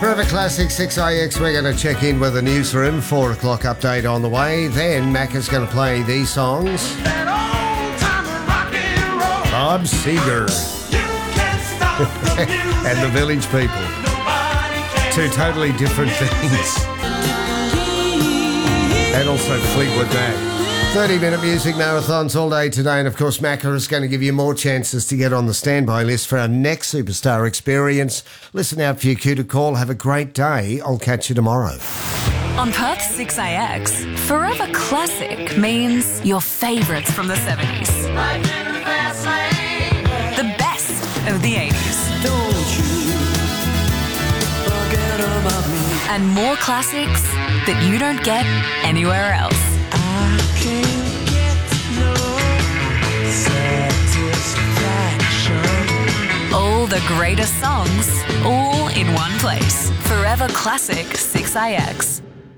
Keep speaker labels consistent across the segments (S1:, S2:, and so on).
S1: Forever Classic 6IX, we're going to check in with the newsroom. 4 o'clock update on the way. Then Macca's going to play these songs. Bob Seger and the Village People. Two totally different things. And also Fleetwood Mac. 30-minute music marathons all day today. And, of course, Macca is going to give you more chances to get on the standby list for our next Superstar Experience. Listen out for your cue to call. Have a great day. I'll catch you tomorrow.
S2: On Perth's 6AX, Forever Classic means your favourites from the 70s. The best of the 80s.
S3: Don't you forget about me.
S2: And more classics that you don't get anywhere else.
S3: I can't get no satisfaction.
S2: All the greatest songs, all in one place. Forever Classic 6AX.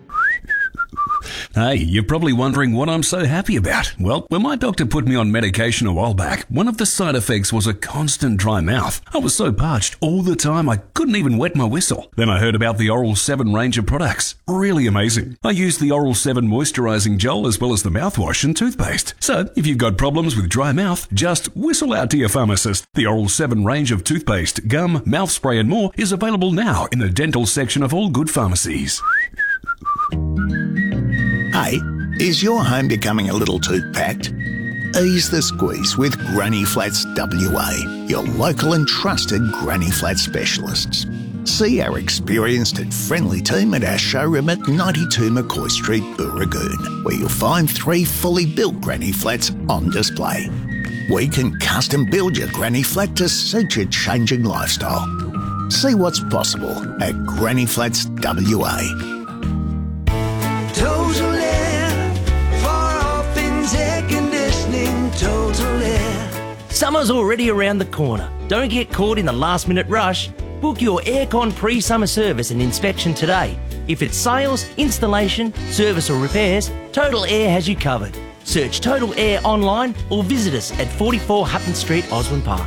S4: Hey, you're probably wondering what I'm so happy about. Well, when my doctor put me on medication a while back, one of the side effects was a constant dry mouth. I was so parched all the time I couldn't even wet my whistle. Then I heard about the Oral 7 range of products. Really amazing. I used the Oral 7 moisturising gel as well as the mouthwash and toothpaste. So, if you've got problems with dry mouth, just whistle out to your pharmacist. The Oral 7 range of toothpaste, gum, mouth spray and more is available now in the dental section of all good pharmacies.
S5: Hey, is your home becoming a little too packed? Ease the squeeze with Granny Flats WA, your local and trusted Granny Flat specialists. See our experienced and friendly team at our showroom at 92 McCoy Street, Booragoon, where you'll find 3 fully built Granny Flats on display. We can custom build your Granny Flat to suit your changing lifestyle. See what's possible at Granny Flats WA.
S3: Total Air, for all things air conditioning, Total Air.
S6: Summer's already around the corner. Don't get caught in the last minute rush. Book your aircon pre-summer service and inspection today. If it's sales, installation, service or repairs, Total Air has you covered. Search Total Air online or visit us at 44 Hutton Street, Osborne Park.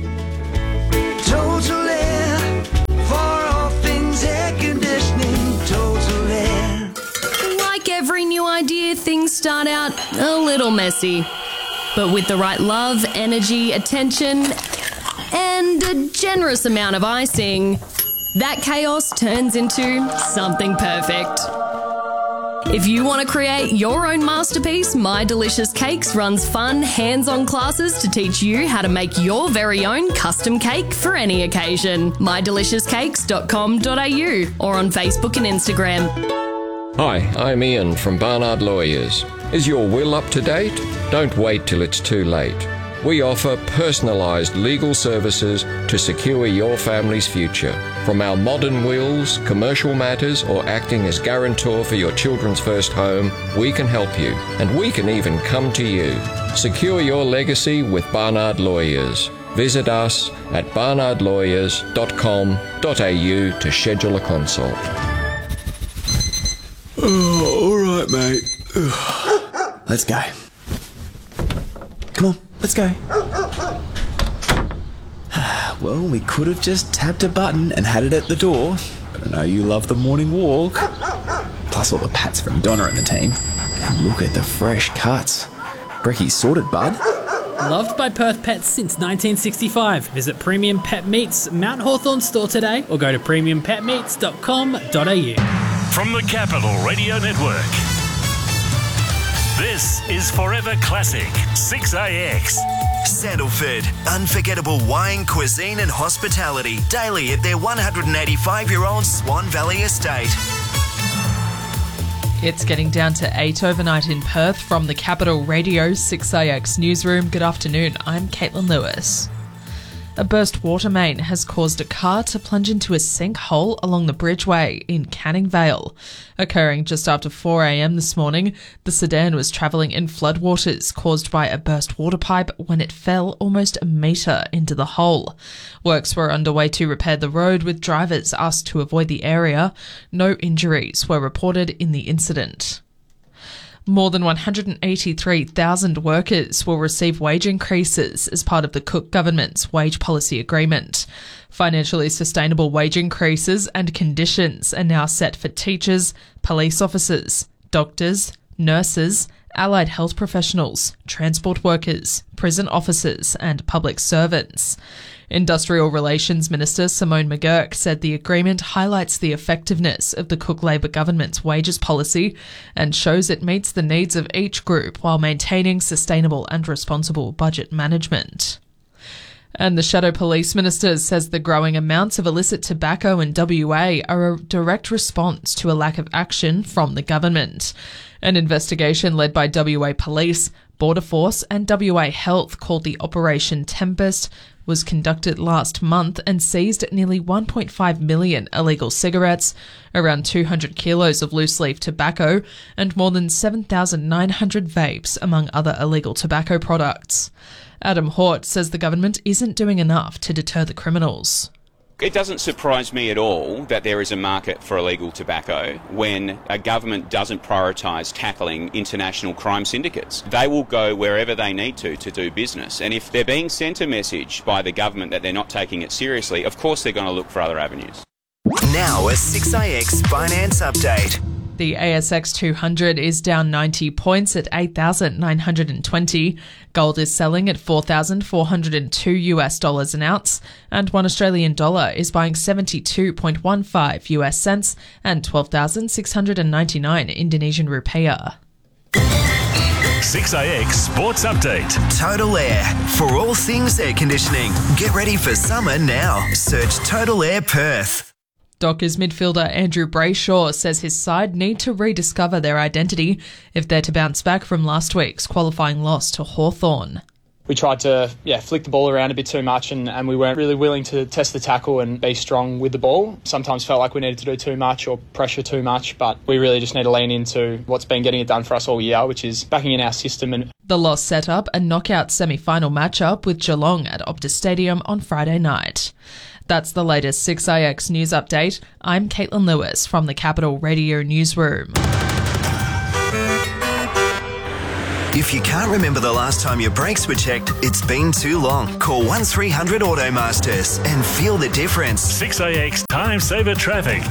S3: Total Air, for all things air conditioning, Total Air.
S7: Like every new idea, things start out a little messy. But with the right love, energy, attention, and a generous amount of icing, that chaos turns into something perfect. If you want to create your own masterpiece, My Delicious Cakes runs fun, hands-on classes to teach you how to make your very own custom cake for any occasion. mydeliciouscakes.com.au or on Facebook and Instagram.
S8: Hi, I'm Ian from Barnard Lawyers. Is your will up to date? Don't wait till it's too late. We offer personalised legal services to secure your family's future. From our modern wills, commercial matters, or acting as guarantor for your children's first home, we can help you, and we can even come to you. Secure your legacy with Barnard Lawyers. Visit us at barnardlawyers.com.au to schedule a consult.
S9: Oh, all right, mate. Let's go. Come on, let's go. Well, we could have just tapped a button and had it at the door, but I know you love the morning walk. Plus all the pats from Donna and the team. And look at the fresh cuts. Brecky's sorted, bud.
S10: Loved by Perth Pets since 1965. Visit Premium Pet Meats Mount Hawthorn store today or go to premiumpetmeats.com.au.
S11: From the Capital Radio Network, this is Forever Classic 6AX.
S12: Sandalford, unforgettable wine, cuisine and hospitality daily at their 185-year-old Swan Valley estate.
S13: It's getting down to 8 overnight in Perth from the Capital Radio 6AX newsroom. Good afternoon, I'm Caitlin Lewis. A burst water main has caused a car to plunge into a sinkhole along the Bridgeway in Canning Vale. Occurring just after 4 a.m. this morning, the sedan was travelling in floodwaters caused by a burst water pipe when it fell almost a metre into the hole. Works were underway to repair the road, with drivers asked to avoid the area. No injuries were reported in the incident. More than 183,000 workers will receive wage increases as part of the Cook government's wage policy agreement. Financially sustainable wage increases and conditions are now set for teachers, police officers, doctors, nurses, allied health professionals, transport workers, prison officers and public servants. Industrial Relations Minister Simone McGurk said the agreement highlights the effectiveness of the Cook Labor government's wages policy and shows it meets the needs of each group while maintaining sustainable and responsible budget management. And the Shadow Police Minister says the growing amounts of illicit tobacco in WA are a direct response to a lack of action from the government. An investigation led by WA Police, Border Force and WA Health called the Operation Tempest was conducted last month and seized nearly 1.5 million illegal cigarettes, around 200 kilos of loose-leaf tobacco and more than 7,900 vapes, among other illegal tobacco products. Adam Hort says the government isn't doing enough to deter the criminals.
S14: It doesn't surprise me at all that there is a market for illegal tobacco when a government doesn't prioritise tackling international crime syndicates. They will go wherever they need to do business. And if they're being sent a message by the government that they're not taking it seriously, of course they're going to look for other avenues.
S12: Now a 6AX finance update.
S13: The ASX 200 is down 90 points at 8,920. Gold is selling at $4,402 an ounce, and $1 Australian dollar is buying 72.15 US cents and 12,699 Indonesian rupiah.
S11: 6AX Sports Update.
S12: Total Air. For all things air conditioning. Get ready for summer now. Search Total Air Perth.
S13: Dockers midfielder Andrew Brayshaw says his side need to rediscover their identity if they're to bounce back from last week's qualifying loss to Hawthorn.
S15: We tried to flick the ball around a bit too much and we weren't really willing to test the tackle and be strong with the ball. Sometimes felt like we needed to do too much or pressure too much, but we really just need to lean into what's been getting it done for us all year, which is backing in our system. And
S13: the loss set up a knockout semi-final matchup with Geelong at Optus Stadium on Friday night. That's the latest 6AX news update. I'm Caitlin Lewis from the Capital Radio Newsroom.
S12: If you can't remember the last time your brakes were checked, it's been too long. Call 1300 Automasters and feel the difference.
S11: 6AX Time Saver Traffic.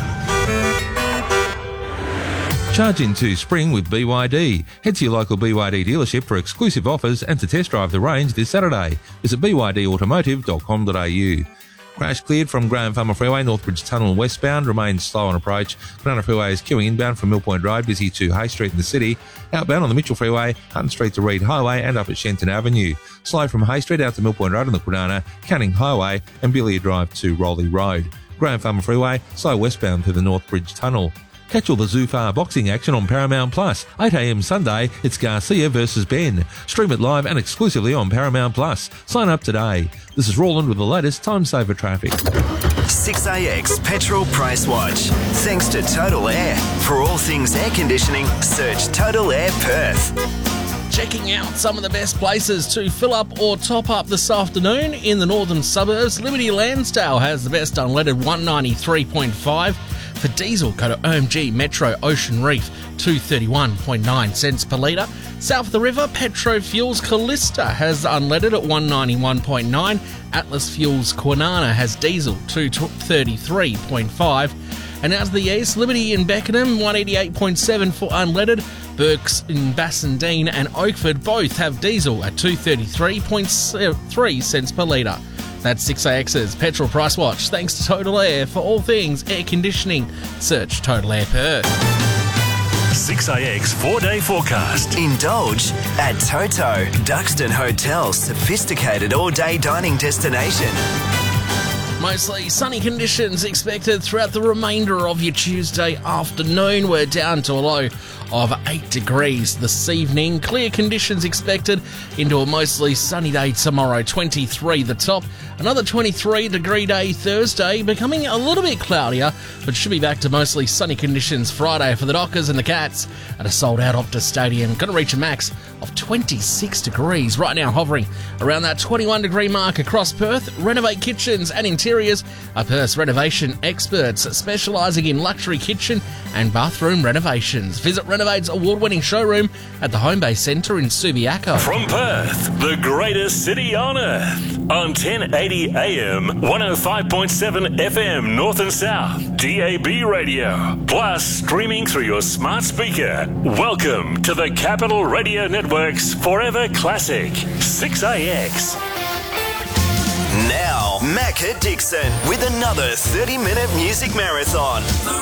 S16: Charge into spring with BYD. Head to your local BYD dealership for exclusive offers and to test drive the range this Saturday. Visit bydautomotive.com.au. Crash cleared from Graham Farmer Freeway, Northbridge Tunnel westbound, remains slow on approach. Banana Freeway is queuing inbound from Mill Point Road, busy to Hay Street in the city. Outbound on the Mitchell Freeway, Hutton Street to Reed Highway and up at Shenton Avenue. Slow from Hay Street out to Mill Point Road on the Kwinana, Canning Highway and Billiard Drive to Rowley Road. Graham Farmer Freeway, slow westbound to the Northbridge Tunnel. Catch all the Zufar boxing action on Paramount Plus. 8 a.m. Sunday, it's Garcia versus Ben. Stream it live and exclusively on Paramount Plus. Sign up today. This is Roland with the latest Time Saver traffic.
S12: 6AX Petrol Price Watch. Thanks to Total Air. For all things air conditioning, search Total Air Perth.
S17: Checking out some of the best places to fill up or top up this afternoon in the northern suburbs. Liberty Lansdale has the best unleaded 193.5. For diesel, go to OMG Metro Ocean Reef, 231.9 cents per litre. South of the river, Petro Fuels Callista has unleaded at 191.9. Atlas Fuels Kwinana has diesel, 233.5. And out to the east, Liberty in Beckenham, 188.7 for unleaded. Burke's in Bassendean and Oakford both have diesel at 233.3 cents per litre. That's 6AX's Petrol Price Watch. Thanks to Total Air. For all things air conditioning, search Total Air Perth.
S11: 6AX 4-day forecast.
S12: Indulge at Toto, Duxton Hotel, sophisticated all-day dining destination.
S17: Mostly sunny conditions expected throughout the remainder of your Tuesday afternoon. We're down to a low of 8 degrees this evening. Clear conditions expected into a mostly sunny day tomorrow, 23 the top. Another 23-degree day Thursday, becoming a little bit cloudier, but should be back to mostly sunny conditions Friday for the Dockers and the Cats at a sold-out Optus Stadium. Going to reach a max of 26 degrees. Right now hovering around that 21 degree mark across Perth. Renovate Kitchens and Interiors are Perth's renovation experts, specialising in luxury kitchen and bathroom renovations. Visit Renovate's award-winning showroom at the Homebase Centre in Subiaco.
S11: From Perth, the greatest city on earth, on 1080 AM, 105.7 FM North and South, DAB radio, plus streaming through your smart speaker. Welcome to the Capital Radio Network's Forever Classic, 6AX.
S12: Now, Macca Dixon with another 30-minute music marathon.